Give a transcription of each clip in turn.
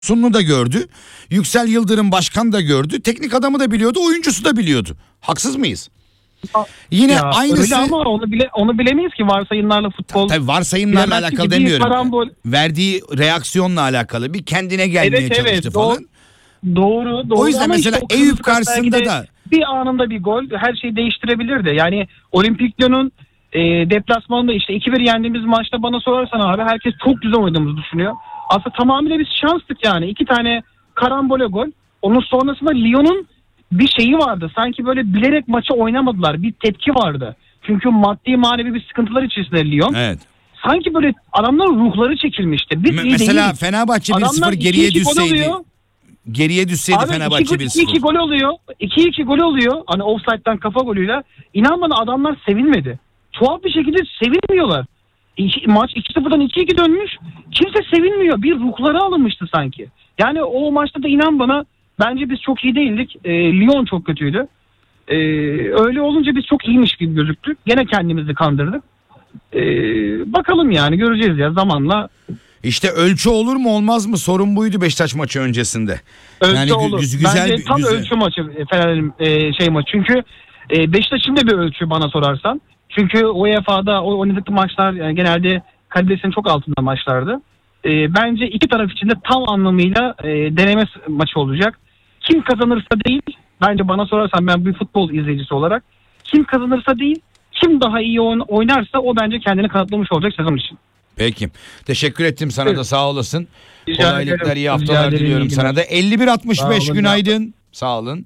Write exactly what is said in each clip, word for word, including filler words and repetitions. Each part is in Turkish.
Sununu da gördü. Yüksel Yıldırım başkan da gördü. Teknik adamı da biliyordu, oyuncusu da biliyordu. Haksız mıyız? Yine ya, aynısı. Öyle ama onu bile onu bilemeyiz ki varsayımlarla futbol. Tabii varsayımlarla Bilemez alakalı ki bir demiyorum. karambol. Verdiği reaksiyonla alakalı, bir kendine gelmeye Evet, çalıştı evet, falan. Doğru, doğru. O yüzden ama mesela işte o kırmızı Eyüp kart karşısında belki de da bir anında bir gol her şeyi değiştirebilirdi. Yani Olimpik Lyon'un e, deplasmanında işte iki bir yendiğimiz maçta bana sorarsan abi herkes çok güzel oynadığımızı düşünüyor. Aslında tamamıyla biz şanstık yani. İki tane karambole gol. Onun sonrasında Lyon'un bir şeyi vardı. Sanki böyle bilerek maçı oynamadılar. Bir tepki vardı. Çünkü maddi manevi bir sıkıntılar içerisinde Lyon. evet. Sanki böyle adamların ruhları çekilmişti. Biz M- iyi mesela değiliz. Fenerbahçe bir sıfır Adamlar geriye iki iki gol düşseydi. oluyor. Geriye düşseydi Abi Fenerbahçe bir iki iki sıfır. gol oluyor. iki iki gol oluyor. Hani offside'dan kafa golüyle. İnan bana adamlar sevinmedi. Tuhaf bir şekilde sevinmiyorlar. İki, maç iki sıfırdan iki iki dönmüş. Kimse sevinmiyor. Bir ruhları alınmıştı sanki. Yani o maçta da inan bana bence biz çok iyi değildik. E, Lyon çok kötüydü. E, öyle olunca biz çok iyiymiş gibi gözüktük. Gene kendimizi kandırdık. E, bakalım yani göreceğiz ya zamanla. İşte ölçü olur mu olmaz mı sorun buydu Beşiktaş maçı öncesinde. Ölçü yani olur. Güz, güzel Bence bir tam güzel. ölçü maçı Fener'in e, şey maçı. Çünkü e, Beşiktaş'ın da bir ölçü bana sorarsan. Çünkü U E F A'da o oynadıkları maçlar yani genelde kalitesinin çok altında maçlardı. E, bence iki taraf için de tam anlamıyla e, deneme maçı olacak. Kim kazanırsa değil, bence bana sorarsan ben bir futbol izleyicisi olarak kim kazanırsa değil, kim daha iyi oynarsa o bence kendini kanıtlamış olacak sezon için. Peki. Teşekkür ettim sana Evet. da sağ olasın. Rica Kolaylıklar, ederim. iyi Rica haftalar ederim, diliyorum iyi sana günler. da. elli bir altmış beş Sağ olun, günaydın. Sağ olun.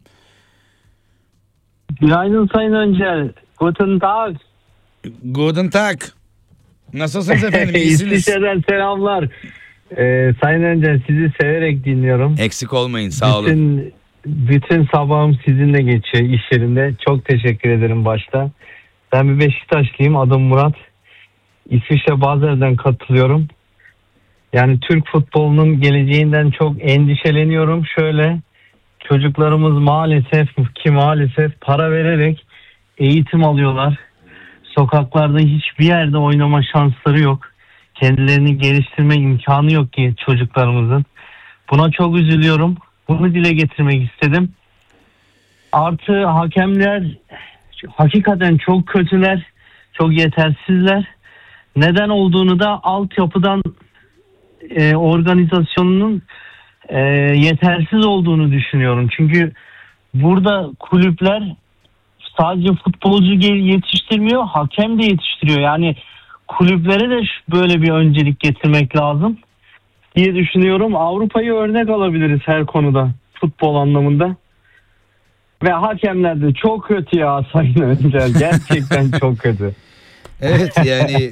Günaydın Sayın Öncel. Guten Tag. Guten Tag. Nasılsınız efendim? İyisiniz. İsviçre'den selamlar. Ee, Sayın Öncel sizi severek dinliyorum. Eksik olmayın, sağ olun. Bütün, bütün sabahım sizinle geçiyor iş yerinde. Çok teşekkür ederim başta. Ben bir Beşiktaşlıyım. Adım Murat. İsviçre Basel'den katılıyorum. Yani Türk futbolunun geleceğinden çok endişeleniyorum. Şöyle çocuklarımız maalesef ki maalesef para vererek eğitim alıyorlar. Sokaklarda hiçbir yerde oynama şansları yok. Kendilerini geliştirme imkanı yok ki çocuklarımızın. Buna çok üzülüyorum. Bunu dile getirmek istedim. Artı hakemler hakikaten çok kötüler. Çok yetersizler. Neden olduğunu da altyapıdan e, organizasyonunun e, yetersiz olduğunu düşünüyorum. Çünkü burada kulüpler sadece futbolcu yetiştirmiyor, hakem de yetiştiriyor. Yani kulüplere de böyle bir öncelik getirmek lazım diye düşünüyorum. Avrupa'yı örnek alabiliriz her konuda, futbol anlamında. Ve hakemler de çok kötü ya Sayın Öncel. Gerçekten çok kötü. Evet yani.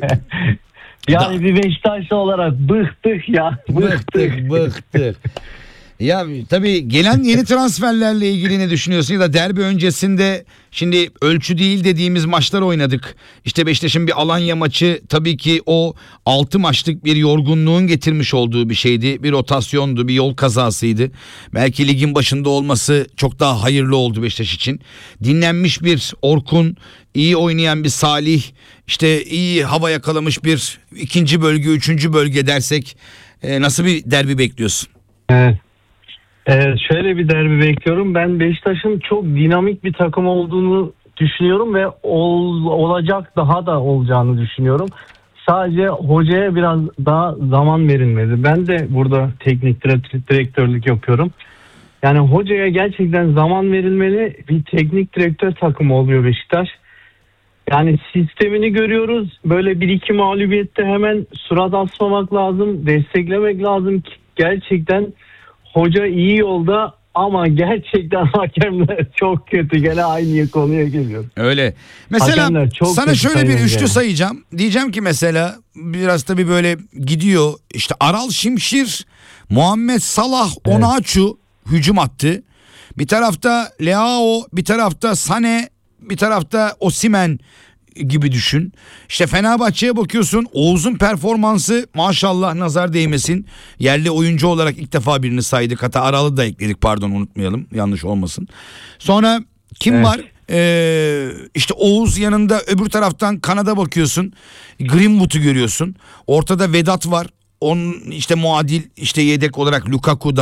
Yani bir Beşiktaşlı olarak bıktık ya. Bıktık bıktık. Ya tabii gelen yeni transferlerle ilgili ne düşünüyorsun ya da derbi öncesinde şimdi ölçü değil dediğimiz maçlar oynadık. İşte Beşiktaş'ın bir Alanya maçı tabii ki o altı maçlık bir yorgunluğun getirmiş olduğu bir şeydi. Bir rotasyondu, bir yol kazasıydı. Belki ligin başında olması çok daha hayırlı oldu Beşiktaş için. Dinlenmiş bir Orkun, iyi oynayan bir Salih, işte iyi hava yakalamış bir ikinci bölge, üçüncü bölge dersek e, nasıl bir derbi bekliyorsun? Evet. Ee, şöyle bir derbi bekliyorum. Ben Beşiktaş'ın çok dinamik bir takım olduğunu düşünüyorum ve ol, olacak daha da olacağını düşünüyorum. Sadece hocaya biraz daha zaman verilmedi. Ben de burada teknik direktörlük yapıyorum. Yani hocaya gerçekten zaman verilmeli. Bir teknik direktör takımı oluyor Beşiktaş. Yani sistemini görüyoruz. Böyle bir iki mağlubiyette hemen surat asmamak lazım. Desteklemek lazım ki gerçekten hoca iyi yolda ama gerçekten hakemler çok kötü. Gene aynı konuya geliyor. Öyle. Mesela sana şöyle bir üçlü yani. sayacağım. Diyeceğim ki mesela biraz tabii böyle gidiyor. İşte Aral Şimşir, Muhammed Salah, Evet. Onaçu hücum attı. Bir tarafta Leao, bir tarafta Sane, bir tarafta Osimhen gibi düşün. İşte Fenerbahçe'ye bakıyorsun, Oğuz'un performansı maşallah nazar değmesin. Yerli oyuncu olarak ilk defa birini saydık. Hatta Aral'ı da ekledik, pardon unutmayalım, yanlış olmasın. Sonra kim Evet. var? Ee, işte Oğuz yanında, öbür taraftan kanada bakıyorsun. Greenwood'u görüyorsun. Ortada Vedat var. onun işte muadil işte yedek olarak Lukaku